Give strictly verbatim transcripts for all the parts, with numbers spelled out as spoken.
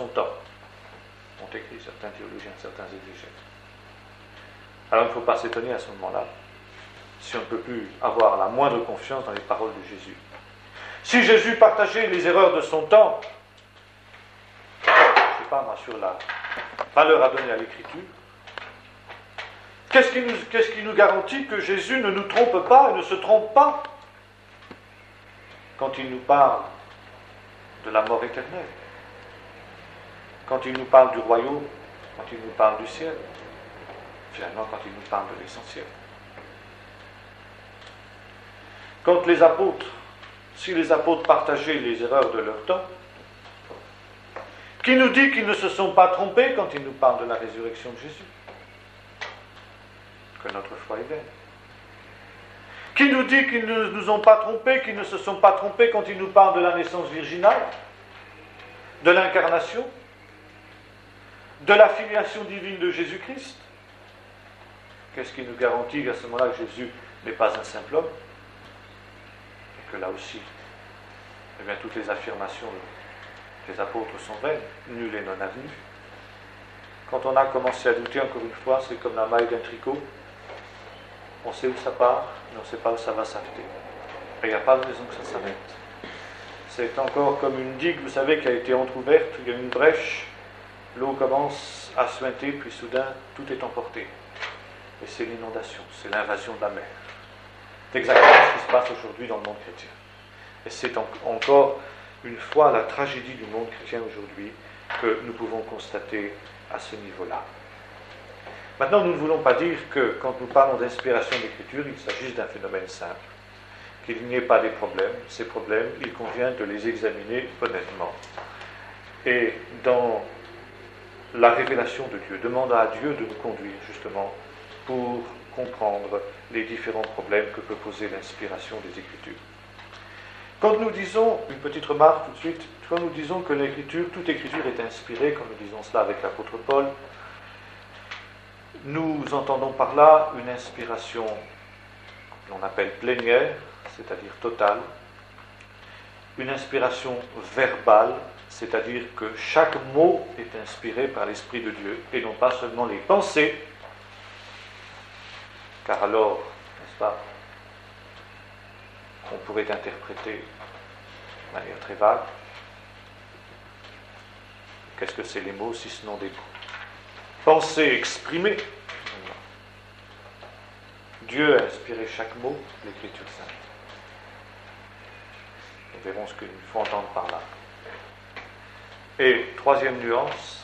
son temps, ont écrit certains théologiens, certains exégètes. Alors il ne faut pas s'étonner à ce moment-là si on ne peut plus avoir la moindre confiance dans les paroles de Jésus. Si Jésus partageait les erreurs de son temps, je ne sais pas moi, sur la valeur à donner à l'Écriture, qu'est-ce qui, nous, qu'est-ce qui nous garantit que Jésus ne nous trompe pas et ne se trompe pas quand il nous parle de la mort éternelle, quand il nous parle du royaume, quand il nous parle du ciel, finalement quand il nous parle de l'essentiel. Quand les apôtres, si les apôtres partageaient les erreurs de leur temps, qui nous dit qu'ils ne se sont pas trompés quand ils nous parlent de la résurrection de Jésus? Que notre foi est vaine. Qui nous dit qu'ils ne nous ont pas trompés, qu'ils ne se sont pas trompés quand ils nous parlent de la naissance virginale, de l'incarnation, de la filiation divine de Jésus-Christ? Qu'est-ce qui nous garantit qu'à ce moment-là que Jésus n'est pas un simple homme? Et que là aussi, eh bien, toutes les affirmations des apôtres sont vaines, nul et non avenu. Quand on a commencé à douter, encore une fois, c'est comme la maille d'un tricot. On sait où ça part, mais on ne sait pas où ça va s'arrêter. Et il n'y a pas de raison que ça s'arrête. C'est encore comme une digue, vous savez, qui a été entrouverte, il y a une brèche, l'eau commence à suinter, puis soudain, tout est emporté. Et c'est l'inondation, c'est l'invasion de la mer. C'est exactement ce qui se passe aujourd'hui dans le monde chrétien. Et c'est en- encore une fois la tragédie du monde chrétien aujourd'hui que nous pouvons constater à ce niveau-là. Maintenant, nous ne voulons pas dire que quand nous parlons d'inspiration d'écriture, il s'agisse d'un phénomène simple, qu'il n'y ait pas des problèmes. Ces problèmes, il convient de les examiner honnêtement. Et dans la révélation de Dieu, demandant à Dieu de nous conduire justement pour comprendre les différents problèmes que peut poser l'inspiration des Écritures. Quand nous disons, une petite remarque tout de suite, quand nous disons que l'écriture, toute écriture est inspirée, comme nous disons cela avec l'apôtre Paul, nous entendons par là une inspiration que l'on appelle plénière, c'est-à-dire totale, une inspiration verbale, c'est-à-dire que chaque mot est inspiré par l'Esprit de Dieu, et non pas seulement les pensées, car alors, n'est-ce pas, on pourrait interpréter de manière très vague. Qu'est-ce que c'est les mots si ce n'est des pensées exprimées? Dieu a inspiré chaque mot de l'Écriture sainte. Nous verrons ce qu'il faut entendre par là. Et troisième nuance,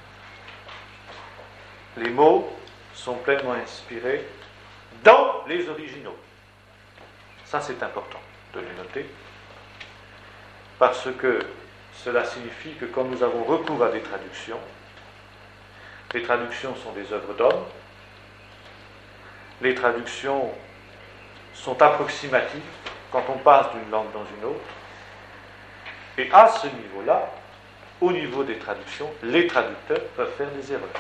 les mots sont pleinement inspirés dans les originaux. Ça, c'est important de le noter, parce que cela signifie que quand nous avons recours à des traductions, les traductions sont des œuvres d'hommes, les traductions sont approximatives quand on passe d'une langue dans une autre, et à ce niveau-là, au niveau des traductions, les traducteurs peuvent faire des erreurs.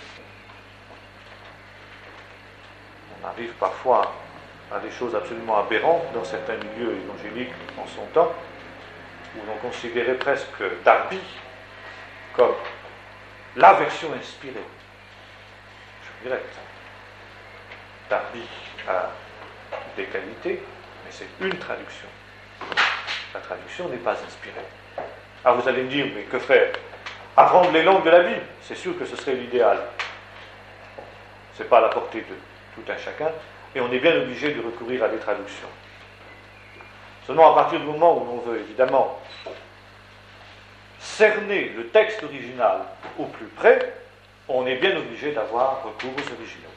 On arrive parfois à des choses absolument aberrantes dans certains milieux évangéliques en son temps, où l'on considérait presque Darby comme la version inspirée. Je regrette. Darby a des qualités, mais c'est une traduction. La traduction n'est pas inspirée. Alors vous allez me dire, mais que faire? Apprendre les langues de la Bible, c'est sûr que ce serait l'idéal. Ce n'est pas à la portée de tout un chacun, et on est bien obligé de recourir à des traductions. Seulement à partir du moment où l'on veut évidemment cerner le texte original au plus près, on est bien obligé d'avoir recours aux originaux.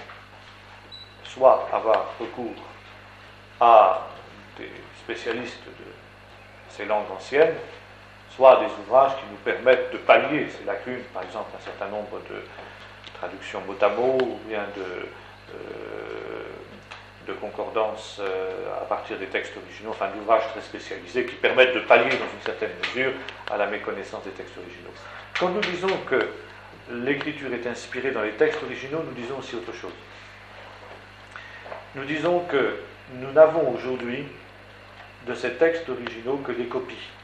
Soit avoir recours à des spécialistes de ces langues anciennes, soit à des ouvrages qui nous permettent de pallier ces lacunes, par exemple un certain nombre de traductions mot à mot, ou bien de, euh, de concordances euh, à partir des textes originaux, enfin d'ouvrages très spécialisés qui permettent de pallier dans une certaine mesure à la méconnaissance des textes originaux. Quand nous disons que l'écriture est inspirée dans les textes originaux, nous disons aussi autre chose. Nous disons que nous n'avons aujourd'hui de ces textes originaux que des copies.